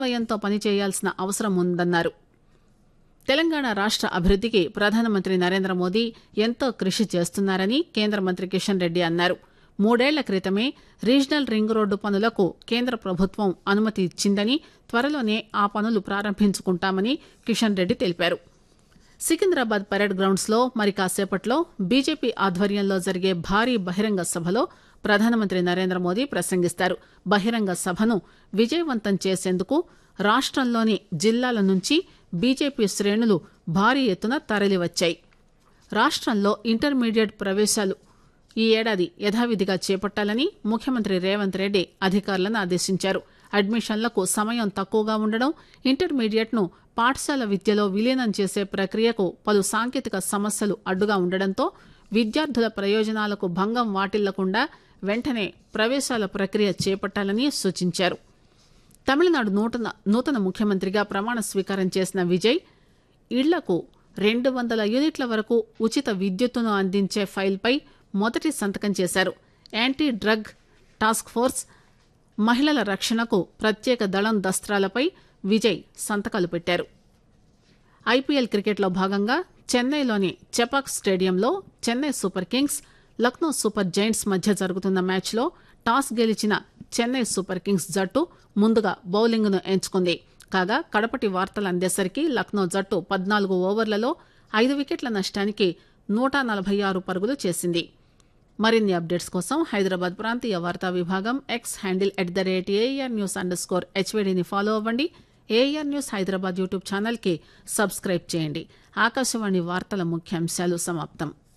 సమన్వయంతో పనిచేయాల్సిన అవసరం ఉందన్నారు. తెలంగాణ రాష్ట అభివృద్దికి ప్రధానమంత్రి నరేంద్ర మోదీ ఎంతో కృషి చేస్తున్నారని కేంద్ర మంత్రి కిషన్ రెడ్డి అన్నారు. 3 ఏళ్ల క్రితమే రీజనల్ రింగ్ రోడ్డు పనులకు కేంద్ర ప్రభుత్వం అనుమతి ఇచ్చిందని, త్వరలోనే ఆ పనులు ప్రారంభించుకుంటామని కిషన్ రెడ్డి తెలిపారు. సికింద్రాబాద్ పరేడ్ గ్రౌండ్స్ లో మరి కాసేపట్లో బీజేపీ ఆధ్వర్యంలో జరిగే భారీ బహిరంగ సభలో ప్రధానమంత్రి నరేంద్ర మోదీ ప్రసంగిస్తారు. బహిరంగ సభను విజయవంతం చేసేందుకు రాష్టంలోని జిల్లాల నుంచి బీజేపీ శ్రేణులు భారీ ఎత్తున తరలివచ్చాయి. రాష్టంలో ఇంటర్మీడియట్ ప్రవేశాలు ఈ ఏడాది యథావిధిగా చేపట్టాలని ముఖ్యమంత్రి రేవంత్ రెడ్డి అధికారులను ఆదేశించారు. అడ్మిషన్లకు సమయం తక్కువగా ఉండడం, ఇంటర్మీడియట్ ను పాఠశాల విద్యలో విలీనం చేసే ప్రక్రియకు పలు సాంకేతిక సమస్యలు అడ్డుగా ఉండడంతో విద్యార్థుల ప్రయోజనాలకు భంగం వాటిల్లకుండా వెంటనే ప్రవేశాల ప్రక్రియ చేపట్టాలని సూచించారు. తమిళనాడు నూతన ముఖ్యమంత్రిగా ప్రమాణ స్వీకారం చేసిన విజయ్ ఇళ్లకు 200 యూనిట్ల వరకు ఉచిత విద్యుత్తును అందించే ఫైల్పై మొదటి సంతకం చేశారు. యాంటీ డ్రగ్ టాస్క్ ఫోర్స్, మహిళల రక్షణకు ప్రత్యేక దళం దస్త్రాలపై విజయ్ సంతకాలు పెట్టారు. ఐపీఎల్ క్రికెట్లో భాగంగా చెన్నైలోని చెపాక్ స్టేడియంలో Chennai super Kings, Lucknow super Giants మధ్య జరుగుతున్న మ్యాచ్లో టాస్ గెలిచిన చెన్నై సూపర్ కింగ్స్ జట్టు ముందుగా బౌలింగ్ను ఎంచుకుంది. కాగా కడపటి వార్తలు అందేసరికి లక్నో జట్టు 14 ఓవర్లలో 5 వికెట్ల నష్టానికి 146 పరుగులు చేసింది. మరిన్ని అప్డేట్స్ కోసం హైదరాబాద్ ప్రాంతీయ వార్తా విభాగం ఎక్స్ హ్యాండిల్ @AR_HVDని ఫాలో అవ్వండి. AR news Hyderabad YouTube channel కి సబ్స్క్రైబ్ చేయండి. ఆకాశవాణి వార్తల ముఖ్యాంశాలు సమాప్తం.